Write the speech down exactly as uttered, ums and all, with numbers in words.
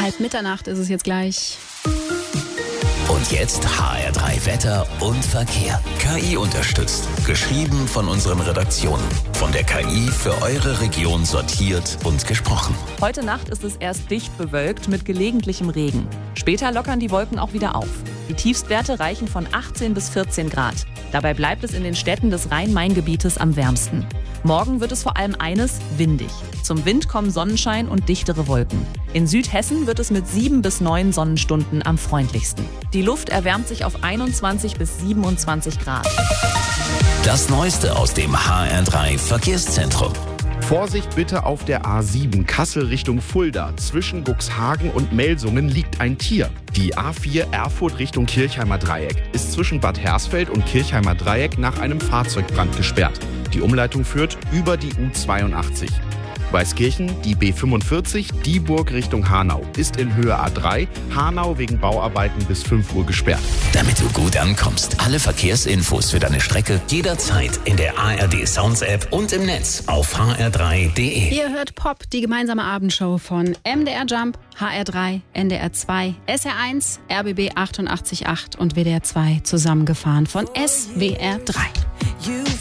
Halb Mitternacht ist es jetzt gleich. Und jetzt H R drei Wetter und Verkehr. K I unterstützt. Geschrieben von unseren Redaktionen. Von der K I für eure Region sortiert und gesprochen. Heute Nacht ist es erst dicht bewölkt mit gelegentlichem Regen. Später lockern die Wolken auch wieder auf. Die Tiefstwerte reichen von achtzehn bis vierzehn Grad. Dabei bleibt es in den Städten des Rhein-Main-Gebietes am wärmsten. Morgen wird es vor allem eines, windig. Zum Wind kommen Sonnenschein und dichtere Wolken. In Südhessen wird es mit sieben bis neun Sonnenstunden am freundlichsten. Die Luft erwärmt sich auf einundzwanzig bis siebenundzwanzig Grad. Das Neueste aus dem H R drei Verkehrszentrum. Vorsicht bitte auf der A sieben Kassel Richtung Fulda. Zwischen Cuxhagen und Melsungen liegt ein Tier. Die A vier Erfurt Richtung Kirchheimer Dreieck ist zwischen Bad Hersfeld und Kirchheimer Dreieck nach einem Fahrzeugbrand gesperrt. Die Umleitung führt über die U zweiundachtzig. Weißkirchen, die B fünfundvierzig, Dieburg Richtung Hanau, ist in Höhe A drei, Hanau wegen Bauarbeiten bis fünf Uhr gesperrt. Damit du gut ankommst, alle Verkehrsinfos für deine Strecke jederzeit in der A R D Sounds App und im Netz auf h r drei punkt d e. Ihr hört Pop, die gemeinsame Abendshow von M D R Jump, H R drei, N D R zwei, S R eins, R B B achtundachtzig Komma acht und W D R zwei zusammengefahren von S W R drei.